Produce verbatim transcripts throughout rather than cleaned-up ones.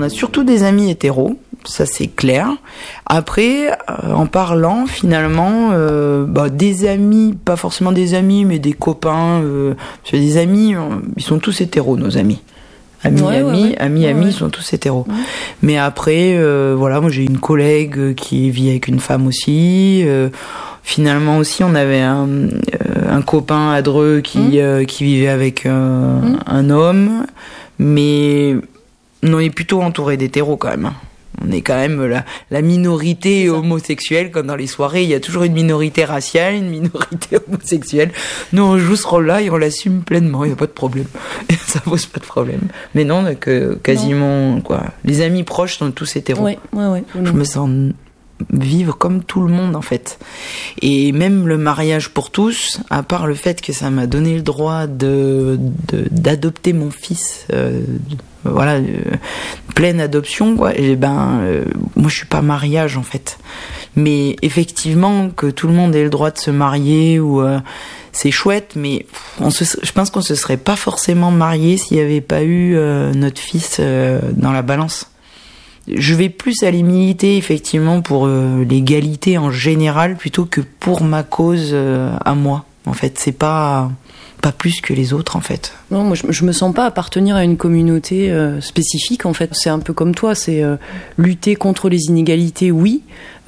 a surtout des amis hétéros, ça c'est clair. Après, euh, en parlant finalement, euh, bah, des amis, pas forcément des amis, mais des copains, euh, parce que des amis, euh, ils sont tous hétéros, nos amis. Amis, ouais, amis, ouais, ouais. amis, ouais, amis, ouais. ils sont tous hétéros. Ouais. Mais après, euh, voilà, moi j'ai une collègue qui vit avec une femme aussi. Euh, finalement aussi, on avait un, euh, un copain à Dreux qui, mmh. euh, qui vivait avec euh, mmh. un homme. Mais on est plutôt entouré d'hétéros quand même. On est quand même la, la minorité homosexuelle, comme dans les soirées, il y a toujours une minorité raciale, une minorité homosexuelle. Nous, on joue ce rôle-là et on l'assume pleinement, il n'y a pas de problème. Ça pose pas de problème. Mais non, que, quasiment, non. quoi. Les amis proches sont tous hétéros. Ouais, ouais, ouais. Je me sens vivre comme tout le monde, en fait. Et même le mariage pour tous, à part le fait que ça m'a donné le droit de, de, d'adopter mon fils, euh, voilà, euh, pleine adoption, quoi. Et ben, euh, moi, je suis pas mariage, en fait. Mais effectivement, que tout le monde ait le droit de se marier, ou euh, c'est chouette, mais on se, je pense qu'on se serait pas forcément marié s'il y avait pas eu euh, notre fils euh, dans la balance. Je vais plus aller militer effectivement pour euh, l'égalité en général plutôt que pour ma cause euh, à moi. En fait, c'est pas pas plus que les autres en fait. Non, moi je, je me sens pas appartenir à une communauté euh, spécifique en fait. C'est un peu comme toi, c'est euh, lutter contre les inégalités, oui,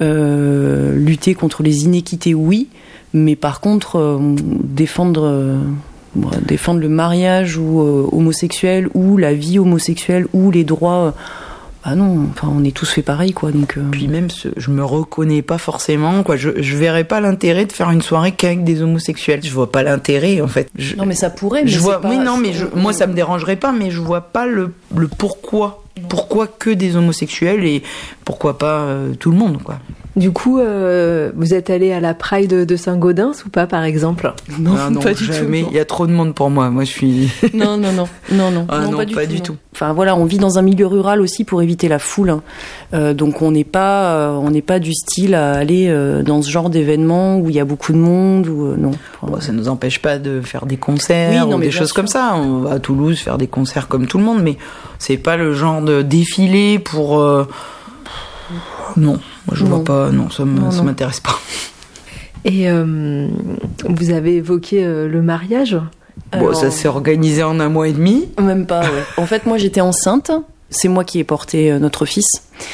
euh, lutter contre les inéquités, oui, mais par contre euh, défendre euh, défendre le mariage ou euh, homosexuel ou la vie homosexuelle ou les droits. Euh, Ah non, enfin on est tous fait pareil quoi, donc. Euh... Puis même, ce, je me reconnais pas forcément quoi. Je je verrais pas l'intérêt de faire une soirée qu'avec des homosexuels. Je vois pas l'intérêt en fait. Je, non mais ça pourrait. Mais je vois. Pas, oui non mais je, moi ça me dérangerait pas, mais je vois pas le le pourquoi. Pourquoi que des homosexuels et pourquoi pas euh, tout le monde quoi. Du coup, euh, vous êtes allé à la Pride de, de Saint-Gaudens ou pas, par exemple ? Non, ah non, pas du jamais. tout. Il y a trop de monde pour moi. Moi, je suis. Non, non, non, non, non, ah, non, non, pas, du, pas tout, du non. tout. Enfin voilà, on vit dans un milieu rural aussi pour éviter la foule. Hein. Euh, donc on n'est pas, euh, on n'est pas du style à aller euh, dans ce genre d'événement où il y a beaucoup de monde ou euh, non. Enfin, bon, ça nous empêche pas de faire des concerts oui, non, ou des choses sûr. Comme ça. On va à Toulouse faire des concerts comme tout le monde, mais c'est pas le genre de défilé pour. Euh... Non. Moi, je non. vois pas, non, ça, m- ça m'intéresse pas. Et euh, vous avez évoqué euh, le mariage. Alors... Bon, ça s'est organisé en un mois et demi. Même pas, ouais. En fait, moi, j'étais enceinte. C'est moi qui ai porté euh, notre fils.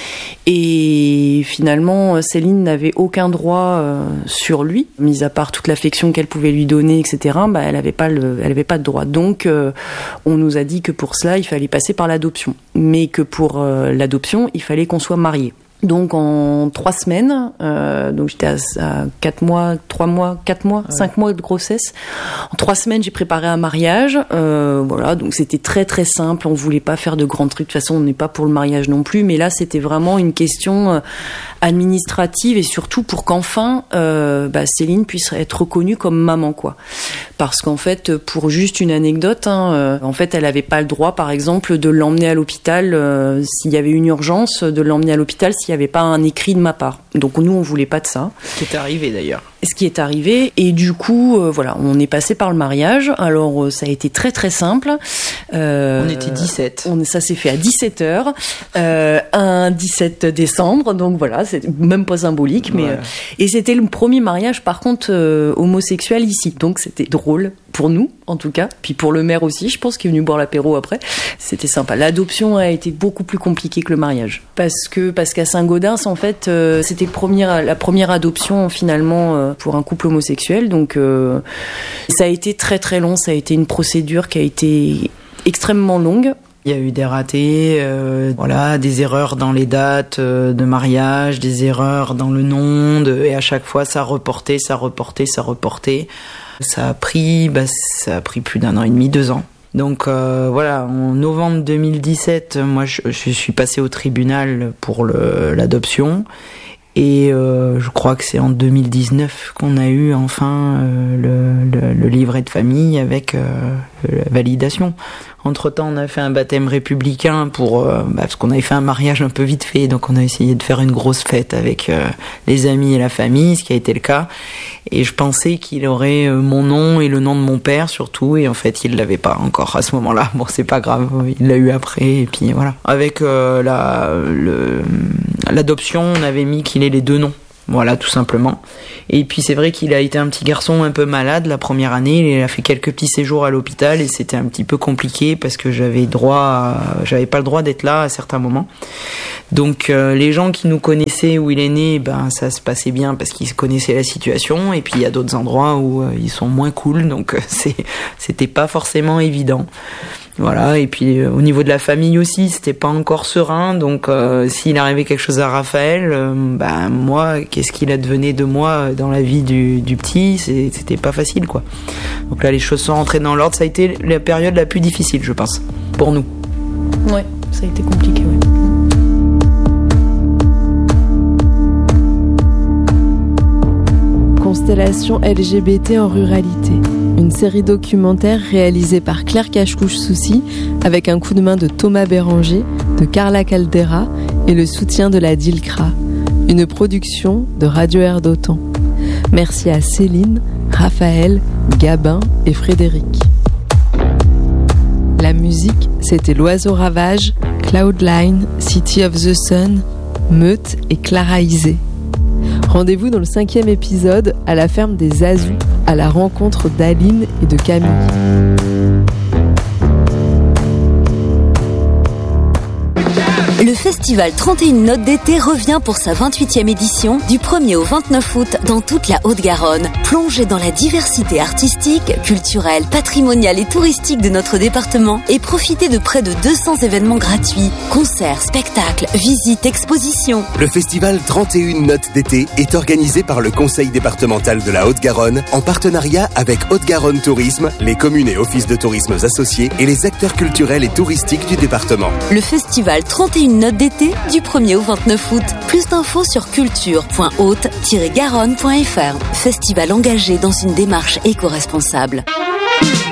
Et finalement, Céline n'avait aucun droit euh, sur lui, mis à part toute l'affection qu'elle pouvait lui donner, et cetera. Bah, elle n'avait pas le, elle avait pas de droit. Donc, euh, on nous a dit que pour cela, il fallait passer par l'adoption. Mais que pour euh, l'adoption, il fallait qu'on soit mariés. Donc en trois semaines, euh, donc j'étais à, à quatre mois, trois mois, quatre mois, ouais. cinq mois de grossesse. En trois semaines, j'ai préparé un mariage. Euh, voilà, donc c'était très très simple. On voulait pas faire de grands trucs. De toute façon, on n'est pas pour le mariage non plus. Mais là, c'était vraiment une question euh, administrative et surtout pour qu'enfin euh, bah, Céline puisse être reconnue comme maman, quoi. Parce qu'en fait, pour juste une anecdote, hein, euh, en fait, elle avait pas le droit, par exemple, de l'emmener à l'hôpital euh, s'il y avait une urgence, de l'emmener à l'hôpital s'il n'y avait pas un écrit de ma part. Donc nous, on voulait pas de ça. Ce qui est arrivé d'ailleurs. Ce qui est arrivé. Et du coup, euh, voilà, on est passé par le mariage. Alors, euh, ça a été très très simple. Euh, on était dix-sept. On, ça s'est fait à dix-sept heures, euh, un dix-sept décembre. Donc voilà, c'est même pas symbolique. Mais, ouais. euh, et c'était le premier mariage, par contre, euh, homosexuel ici. Donc c'était drôle. Pour nous, en tout cas, puis pour le maire aussi, je pense, qui est venu boire l'apéro après. C'était sympa. L'adoption a été beaucoup plus compliquée que le mariage. Parce que, parce qu'à Saint-Gaudens, en fait, euh, c'était première, la première adoption, finalement, euh, pour un couple homosexuel. Donc, euh, ça a été très, très long. Ça a été une procédure qui a été extrêmement longue. Il y a eu des ratés, euh, voilà, des erreurs dans les dates euh, de mariage, des erreurs dans le nom, de, et à chaque fois, ça reportait, ça reportait, ça reportait. Ça a pris, bah, ça a pris plus d'un an et demi, deux ans. Donc euh, voilà, en novembre deux mille dix-sept, moi je, je suis passée au tribunal pour le, l'adoption. Et euh, je crois que c'est en deux mille dix-neuf qu'on a eu enfin euh, le, le, le livret de famille avec euh, la validation. Entre-temps, on a fait un baptême républicain pour, euh, bah, parce qu'on avait fait un mariage un peu vite fait, donc on a essayé de faire une grosse fête avec euh, les amis et la famille, ce qui a été le cas. Et je pensais qu'il aurait euh, mon nom et le nom de mon père surtout, et en fait, il l'avait pas encore à ce moment-là. Bon, c'est pas grave, il l'a eu après, et puis voilà. Avec euh, la, le, l'adoption, on avait mis qu'il ait les deux noms. Voilà, tout simplement. Et puis c'est vrai qu'il a été un petit garçon un peu malade la première année. Il a fait quelques petits séjours à l'hôpital et c'était un petit peu compliqué parce que j'avais droit, à... j'avais pas le droit d'être là à certains moments. Donc euh, les gens qui nous connaissaient où il est né, ben ça se passait bien parce qu'ils connaissaient la situation. Et puis il y a d'autres endroits où euh, ils sont moins cool, donc euh, c'est, c'était pas forcément évident. Voilà, et puis euh, au niveau de la famille aussi, c'était pas encore serein, donc euh, s'il arrivait quelque chose à Raphaël, euh, ben moi, qu'est-ce qu'il advenait de moi dans la vie du, du petit, c'est, c'était pas facile, quoi. Donc là, les choses sont rentrées dans l'ordre, ça a été la période la plus difficile, je pense, pour nous. Ouais, ça a été compliqué, ouais. Constellation L G B T en ruralité. Une série documentaire réalisée par Claire Cachecouche-Soucy avec un coup de main de Thomas Béranger, de Carla Caldera et le soutien de la DILCRA. Une production de Radio Air d'Otan. Merci à Céline, Raphaël, Gabin et Frédéric. La musique, c'était L'Oiseau Ravage, Cloudline, City of the Sun, Meute et Clara Isé. Rendez-vous dans le cinquième épisode à la ferme des Azous, à la rencontre d'Aline et de Camille. Le festival trente et une notes d'été revient pour sa vingt-huitième édition du premier au vingt-neuf août dans toute la Haute-Garonne. Plongez dans la diversité artistique, culturelle, patrimoniale et touristique de notre département et profitez de près de deux cents événements gratuits. Concerts, spectacles, visites, expositions. Le festival trente et une notes d'été est organisé par le conseil départemental de la Haute-Garonne en partenariat avec Haute-Garonne Tourisme, les communes et offices de tourisme associés et les acteurs culturels et touristiques du département. Le festival trente et une notes d'été du premier au vingt-neuf août. Plus d'infos sur culture point haute tiret garonne point f r. Festival engagé dans une démarche éco-responsable.